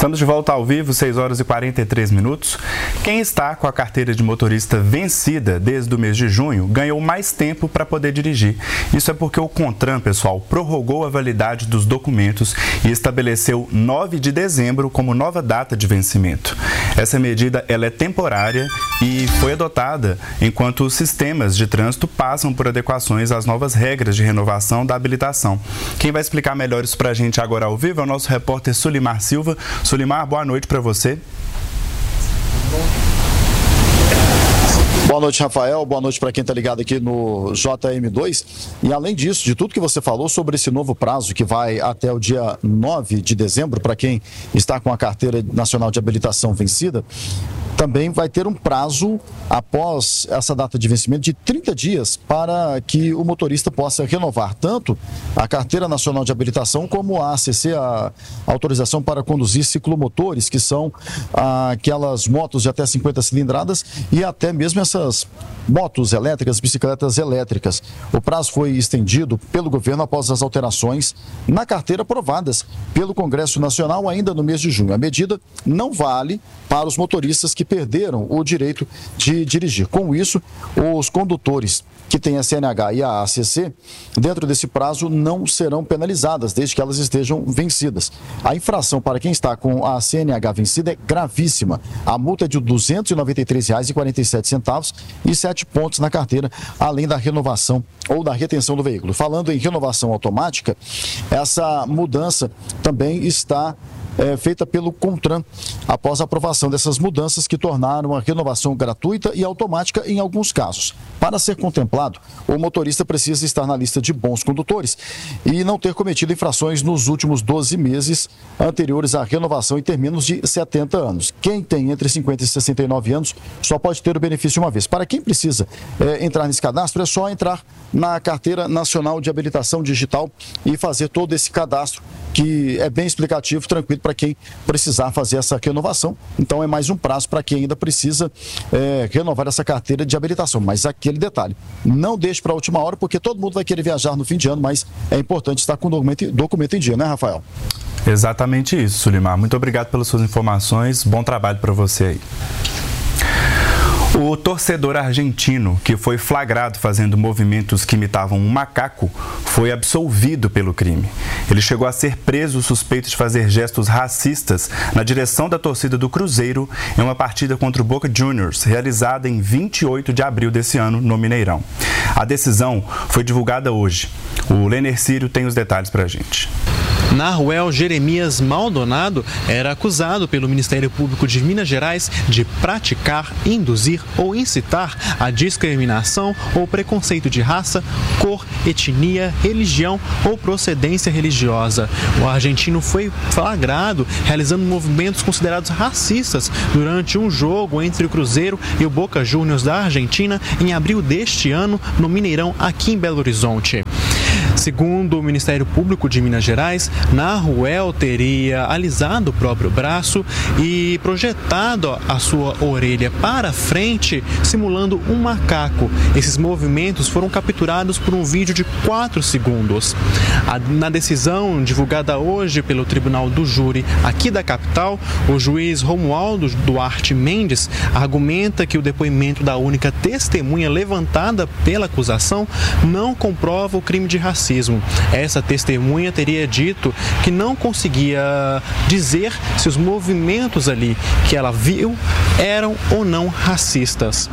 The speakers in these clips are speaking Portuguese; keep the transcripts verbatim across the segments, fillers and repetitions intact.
Estamos de volta ao vivo, seis horas e quarenta e três minutos. Quem está com a carteira de motorista vencida desde o mês de junho ganhou mais tempo para poder dirigir. Isso é porque o CONTRAN, pessoal, prorrogou a validade dos documentos e estabeleceu nove de dezembro como nova data de vencimento. Essa medida ela é temporária e foi adotada enquanto os sistemas de trânsito passam por adequações às novas regras de renovação da habilitação. Quem vai explicar melhor isso para a gente agora ao vivo é o nosso repórter Sulimar Silva. Sulimar, boa noite para você. Boa noite, Rafael. Boa noite para quem está ligado aqui no J M dois. E além disso, de tudo que você falou sobre esse novo prazo que vai até o dia nove de dezembro, para quem está com a carteira nacional de habilitação vencida, também vai ter um prazo após essa data de vencimento de trinta dias para que o motorista possa renovar tanto a carteira nacional de habilitação como a A C C, a autorização para conduzir ciclomotores, que são aquelas motos de até cinquenta cilindradas e até mesmo essas motos elétricas, bicicletas elétricas. O prazo foi estendido pelo governo após as alterações na carteira aprovadas pelo Congresso Nacional ainda no mês de junho. A medida não vale para os motoristas que perderam o direito de dirigir. Com isso, os condutores que têm a C N H e a A C C, dentro desse prazo, não serão penalizadas, desde que elas estejam vencidas. A infração para quem está com a C N H vencida é gravíssima. A multa é de duzentos e noventa e três reais e quarenta e sete centavos e sete pontos na carteira, além da renovação ou da retenção do veículo. Falando em renovação automática, essa mudança também está É, feita pelo CONTRAN, após a aprovação dessas mudanças que tornaram a renovação gratuita e automática em alguns casos. Para ser contemplado, o motorista precisa estar na lista de bons condutores e não ter cometido infrações nos últimos doze meses anteriores à renovação e ter menos de setenta anos. Quem tem entre cinquenta e sessenta e nove anos só pode ter o benefício uma vez. Para quem precisa é, entrar nesse cadastro, é só entrar na Carteira Nacional de Habilitação Digital e fazer todo esse cadastro, que é bem explicativo, tranquilo para quem precisar fazer essa renovação. Então é mais um prazo para quem ainda precisa é, renovar essa carteira de habilitação. Mas aquele detalhe, não deixe para a última hora, porque todo mundo vai querer viajar no fim de ano, mas é importante estar com o documento, documento em dia, né, Rafael? Exatamente isso, Sulimar. Muito obrigado pelas suas informações. Bom trabalho para você aí. O torcedor argentino, que foi flagrado fazendo movimentos que imitavam um macaco, foi absolvido pelo crime. Ele chegou a ser preso suspeito de fazer gestos racistas na direção da torcida do Cruzeiro em uma partida contra o Boca Juniors, realizada em vinte e oito de abril desse ano, no Mineirão. A decisão foi divulgada hoje. O Lenner Círio tem os detalhes para a gente. Naruel Jeremias Maldonado era acusado pelo Ministério Público de Minas Gerais de praticar, induzir ou incitar a discriminação ou preconceito de raça, cor, etnia, religião ou procedência religiosa. O argentino foi flagrado realizando movimentos considerados racistas durante um jogo entre o Cruzeiro e o Boca Juniors da Argentina em abril deste ano, no Mineirão, aqui em Belo Horizonte. Segundo o Ministério Público de Minas Gerais, Naruel teria alisado o próprio braço e projetado a sua orelha para frente, simulando um macaco. Esses movimentos foram capturados por um vídeo de quatro segundos. Na decisão divulgada hoje pelo Tribunal do Júri aqui da capital, o juiz Romualdo Duarte Mendes argumenta que o depoimento da única testemunha levantada pela acusação não comprova o crime de racismo. Essa testemunha teria dito que não conseguia dizer se os movimentos ali que ela viu eram ou não racistas.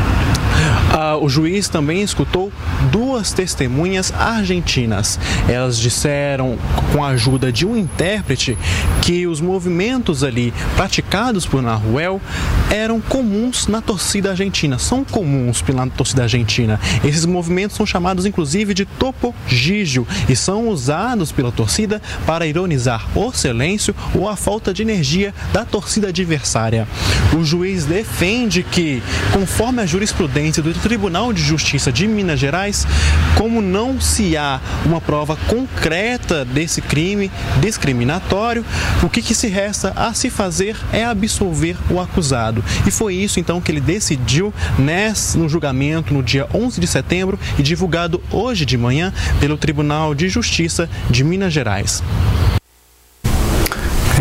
Ah, o juiz também escutou duas testemunhas argentinas. Elas disseram, com a ajuda de um intérprete, que os movimentos ali praticados por Naruel eram comuns na torcida argentina. São comuns pela torcida argentina. Esses movimentos são chamados, inclusive, de topogígio e são usados pela torcida para ironizar o silêncio ou a falta de energia da torcida adversária. O juiz defende que, conforme a jurisprudência do Tribunal de Justiça de Minas Gerais, como não se há uma prova concreta desse crime discriminatório, o que, que se resta a se fazer é absolver o acusado. E foi isso então que ele decidiu nesse, no julgamento no dia onze de setembro e divulgado hoje de manhã pelo Tribunal de Justiça de Minas Gerais.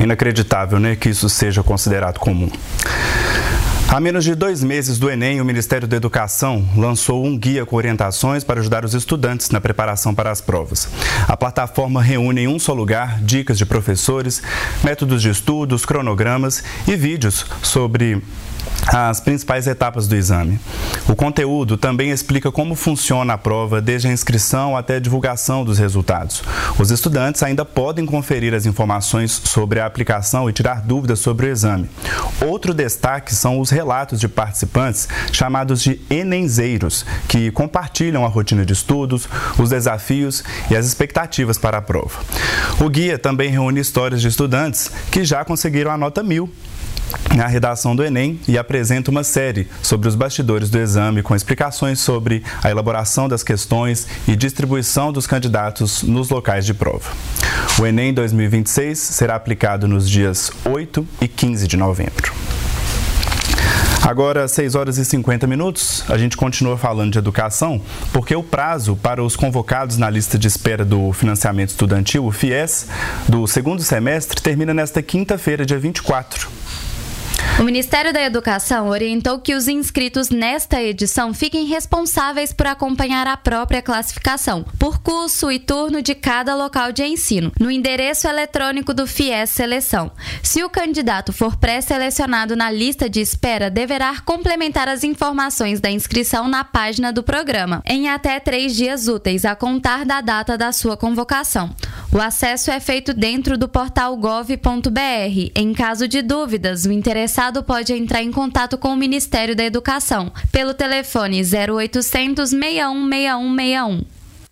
Inacreditável, né, que isso seja considerado comum. Há menos de dois meses do Enem, o Ministério da Educação lançou um guia com orientações para ajudar os estudantes na preparação para as provas. A plataforma reúne em um só lugar dicas de professores, métodos de estudos, cronogramas e vídeos sobre as principais etapas do exame. O conteúdo também explica como funciona a prova, desde a inscrição até a divulgação dos resultados. Os estudantes ainda podem conferir as informações sobre a aplicação e tirar dúvidas sobre o exame. Outro destaque são os relatos de participantes, chamados de enenzeiros, que compartilham a rotina de estudos, os desafios e as expectativas para a prova. O guia também reúne histórias de estudantes que já conseguiram a nota mil na redação do Enem e apresenta uma série sobre os bastidores do exame com explicações sobre a elaboração das questões e distribuição dos candidatos nos locais de prova. O Enem dois mil e vinte e seis será aplicado nos dias oito e quinze de novembro. Agora, seis horas e cinquenta minutos, a gente continua falando de educação, porque o prazo para os convocados na lista de espera do financiamento estudantil, o FIES, do segundo semestre, termina nesta quinta-feira, dia vinte e quatro. O Ministério da Educação orientou que os inscritos nesta edição fiquem responsáveis por acompanhar a própria classificação, por curso e turno de cada local de ensino, no endereço eletrônico do FIES Seleção. Se o candidato for pré-selecionado na lista de espera, deverá complementar as informações da inscrição na página do programa, em até três dias úteis, a contar da data da sua convocação. O acesso é feito dentro do portal gov ponto br. Em caso de dúvidas, o interessado pode entrar em contato com o Ministério da Educação pelo telefone zero oitocentos, seis um seis um seis um.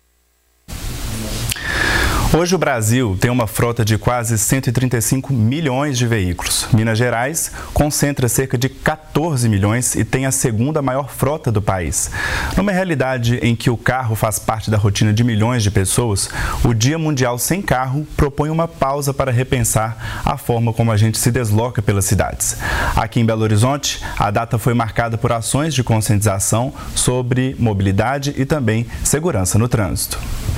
Hoje o Brasil tem uma frota de quase cento e trinta e cinco milhões de veículos. Minas Gerais concentra cerca de quatorze milhões e tem a segunda maior frota do país. Numa realidade em que o carro faz parte da rotina de milhões de pessoas, o Dia Mundial Sem Carro propõe uma pausa para repensar a forma como a gente se desloca pelas cidades. Aqui em Belo Horizonte, a data foi marcada por ações de conscientização sobre mobilidade e também segurança no trânsito.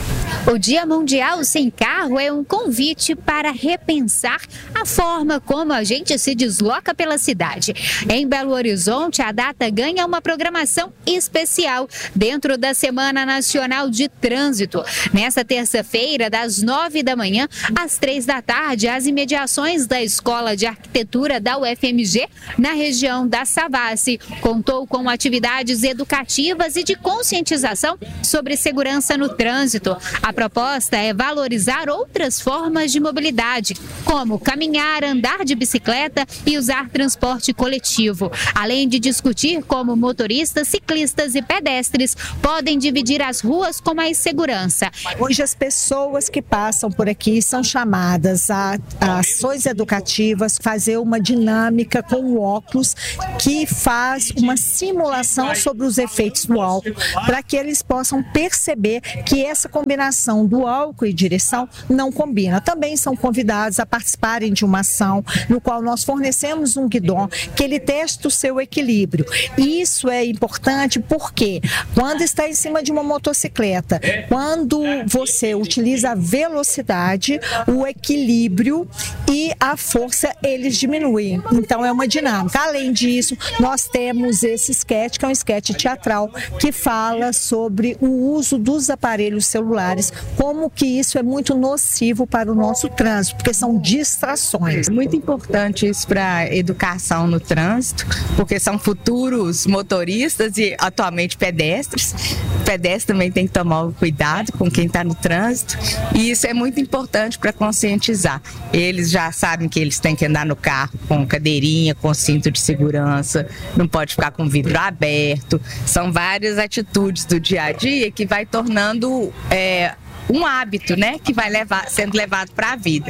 O Dia Mundial Sem Carro é um convite para repensar a forma como a gente se desloca pela cidade. Em Belo Horizonte, a data ganha uma programação especial dentro da Semana Nacional de Trânsito. Nesta terça-feira, das nove da manhã às três da tarde, as imediações da Escola de Arquitetura da U F M G, na região da Savassi, contou com atividades educativas e de conscientização sobre segurança no trânsito. A proposta é valorizar outras formas de mobilidade, como caminhar, andar de bicicleta e usar transporte coletivo, além de discutir como motoristas, ciclistas e pedestres podem dividir as ruas com mais segurança. Hoje as pessoas que passam por aqui são chamadas a, a ações educativas, fazer uma dinâmica com o óculos que faz uma simulação sobre os efeitos do álcool, para que eles possam perceber que essa combinação do álcool e direção não combina. Também são convidados a participarem de uma ação no qual nós fornecemos um guidão que ele testa o seu equilíbrio. Isso é importante porque quando está em cima de uma motocicleta, quando você utiliza a velocidade, o equilíbrio e a força, eles diminuem. Então é uma dinâmica. Além disso, nós temos esse sketch, que é um sketch teatral, que fala sobre o uso dos aparelhos celulares, como que isso é muito nocivo para o nosso trânsito, porque são distrações. Muito importante isso para a educação no trânsito, porque são futuros motoristas e atualmente pedestres. O pedestre também tem que tomar cuidado com quem está no trânsito, e isso é muito importante para conscientizar. Eles já sabem que eles têm que andar no carro com cadeirinha, com cinto de segurança, não pode ficar com vidro aberto. São várias atitudes do dia a dia que vai tornando é, um hábito, né, que vai levar, sendo levado para a vida.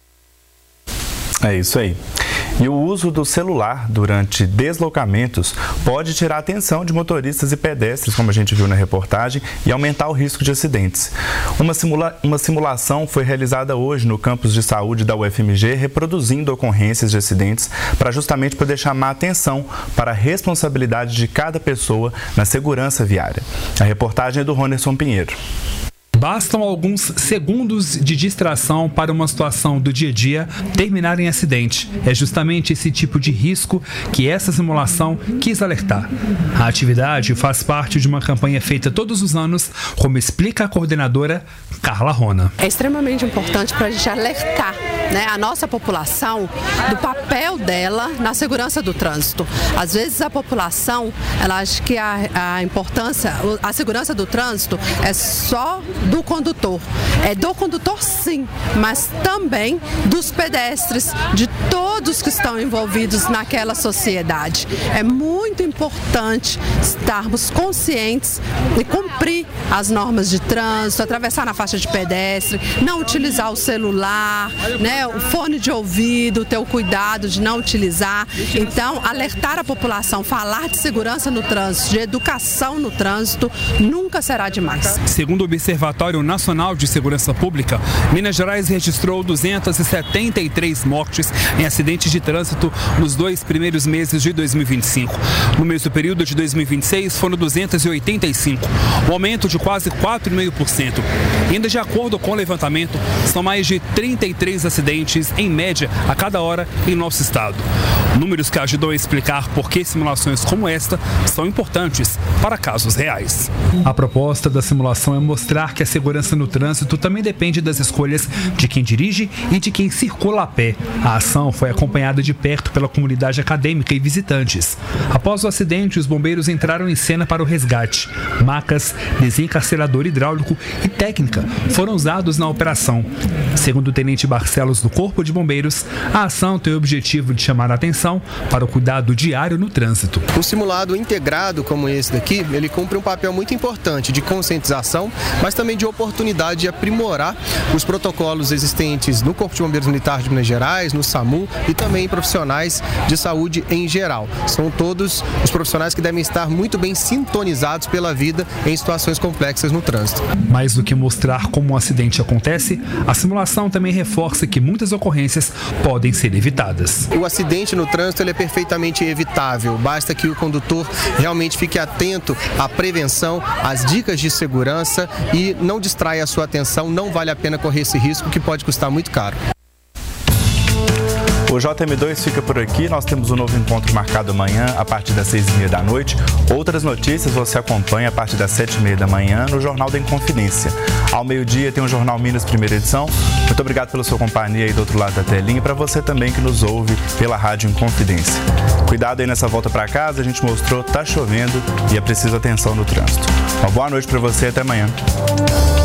É isso aí. E o uso do celular durante deslocamentos pode tirar a atenção de motoristas e pedestres, como a gente viu na reportagem, e aumentar o risco de acidentes. Uma, simula- uma simulação foi realizada hoje no campus de saúde da U F M G, reproduzindo ocorrências de acidentes para justamente poder chamar a atenção para a responsabilidade de cada pessoa na segurança viária. A reportagem é do Ronerson Pinheiro. Bastam alguns segundos de distração para uma situação do dia a dia terminar em acidente. É justamente esse tipo de risco que essa simulação quis alertar. A atividade faz parte de uma campanha feita todos os anos, como explica a coordenadora Carla Rona. É extremamente importante para a gente alertar, né, a nossa população do papel dela na segurança do trânsito. Às vezes a população, ela acha que a, a importância, a segurança do trânsito é só do condutor. É do condutor sim, mas também dos pedestres, de todos que estão envolvidos naquela sociedade. É muito importante estarmos conscientes e cumprir as normas de trânsito, atravessar na faixa de pedestre, não utilizar o celular, né, o fone de ouvido, ter o cuidado de não utilizar. Então, alertar a população, falar de segurança no trânsito, de educação no trânsito, nunca será demais. Segundo o Observatório Nacional de Segurança Pública, Minas Gerais registrou duzentas e setenta e três mortes em acidentes de trânsito nos dois primeiros meses de dois mil e vinte e cinco. No mesmo período de dois mil e vinte e seis, foram duzentas e oitenta e cinco, um aumento de quase quatro vírgula cinco por cento. Ainda de acordo com o levantamento, são mais de trinta e três acidentes, em média, a cada hora em nosso estado. Números que ajudam a explicar por que simulações como esta são importantes para casos reais. A proposta da simulação é mostrar que a segurança no trânsito também depende das escolhas de quem dirige e de quem circula a pé. A ação foi acompanhada de perto pela comunidade acadêmica e visitantes. Após o acidente, os bombeiros entraram em cena para o resgate. Macas, desencarcerador hidráulico e técnica foram usados na operação. Segundo o tenente Barcelos do Corpo de Bombeiros, a ação tem o objetivo de chamar a atenção para o cuidado diário no trânsito. Um simulado integrado como esse daqui, ele cumpre um papel muito importante de conscientização, mas também de oportunidade de aprimorar os protocolos existentes no Corpo de Bombeiros Militar de Minas Gerais, no SAMU e também profissionais de saúde em geral. São todos os profissionais que devem estar muito bem sintonizados pela vida em situações complexas no trânsito. Mais do que mostrar como um acidente acontece, a simulação também reforça que muitas ocorrências podem ser evitadas. O acidente no trânsito ele é perfeitamente evitável, basta que o condutor realmente fique atento à prevenção, às dicas de segurança e não distraia a sua atenção, não vale a pena correr esse risco que pode custar muito caro. O J M dois fica por aqui, nós temos um novo encontro marcado amanhã a partir das seis e meia da noite. Outras notícias você acompanha a partir das sete e meia da manhã no Jornal da Inconfidência. Ao meio-dia tem o Jornal Minas, primeira edição. Muito obrigado pela sua companhia aí do outro lado da telinha e para você também que nos ouve pela Rádio Inconfidência. Cuidado aí nessa volta para casa, a gente mostrou, tá chovendo e é preciso atenção no trânsito. Uma boa noite para você e até amanhã.